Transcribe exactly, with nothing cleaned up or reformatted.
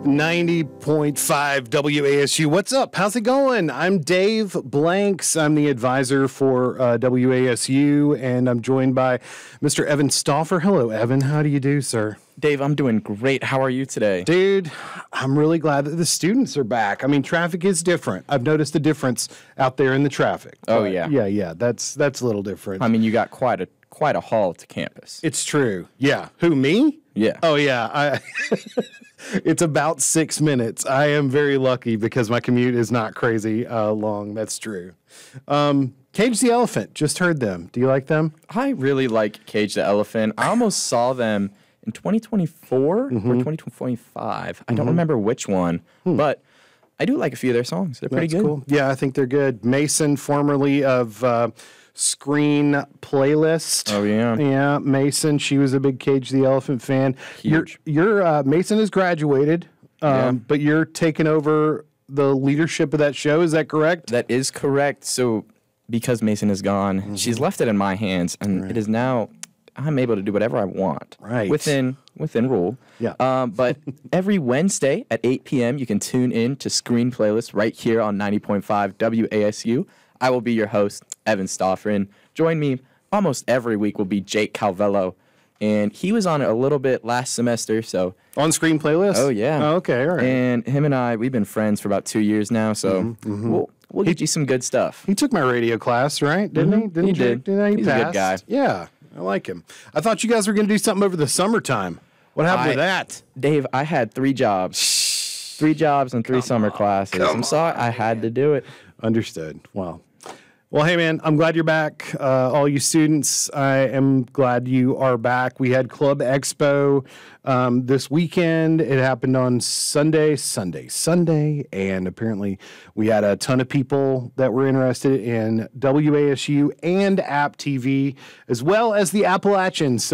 ninety point five W A S U. What's up? How's it going? I'm Dave Blanks. I'm the advisor for uh, W A S U, and I'm joined by Mister Evan Stauffer. Hello, Evan. How do you do, sir? Dave, I'm doing great. How are you today? Dude, I'm really glad that the students are back. I mean, traffic is different. I've noticed a difference out there in the traffic. Oh, But yeah. Yeah, yeah. That's that's a little different. I mean, you got quite a quite a haul to campus. It's true. Yeah. Who, me? Yeah. Oh, yeah. I, it's about six minutes. I am very lucky because my commute is not crazy uh, long. That's true. Um, Cage the Elephant. Just heard them. Do you like them? I really like Cage the Elephant. I almost saw them in twenty twenty-four Mm-hmm. or twenty twenty-five. I don't remember which one, but I do like a few of their songs. They're pretty Hmm. That's good. cool. Yeah, I think they're good. Mason, formerly of uh, Screen Playlist. Oh, yeah. Yeah, Mason. She was a big Cage the Elephant fan. Huge. Your, your uh, Mason has graduated, um, Yeah. but you're taking over the leadership of that show. Is that correct? That is correct. So because Mason is gone, Mm-hmm. she's left it in my hands, and it is now I'm able to do whatever I want. Right. Within within rule. Yeah. Um, but every Wednesday at eight p.m. you can tune in to Screen Playlist right here on ninety point five W A S U. I will be your host, Evan Stauffer, and join me almost every week will be Jake Calvello. And he was on it a little bit last semester, so On Screen Playlist? oh yeah. Oh, okay, all right. And him and I, we've been friends for about two years now, so Mm-hmm, we'll we'll get you some good stuff. He took my radio class, right? Didn't he? Didn't He you? did. Didn't he? He's a good passed? guy. Yeah, I like him. I thought you guys were going to do something over the summertime. What happened I- to that? Dave, I had three jobs. Three jobs and three summer classes. I'm sorry, I had to do it. Understood. Well, well, hey, man, I'm glad you're back. Uh, all you students, I am glad you are back. We had Club Expo um, this weekend. It happened on Sunday, Sunday, Sunday, and apparently we had a ton of people that were interested in W A S U and App T V, as well as the Appalachians.